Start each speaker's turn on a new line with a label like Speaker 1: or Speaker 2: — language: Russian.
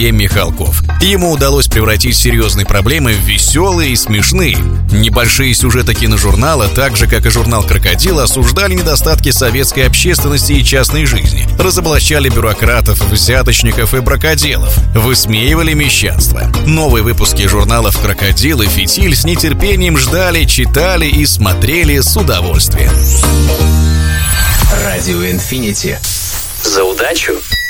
Speaker 1: М. Михалков. Ему удалось превратить серьезные проблемы в веселые и смешные. Небольшие сюжеты киножурнала, так же как и журнал «Крокодил», осуждали недостатки советской общественности и частной жизни, разоблачали бюрократов, взяточников и бракоделов, высмеивали мещанство. Новые выпуски журналов «Крокодил» и «Фитиль» с нетерпением ждали, читали и смотрели с удовольствием.
Speaker 2: Радио Инфинити. За удачу!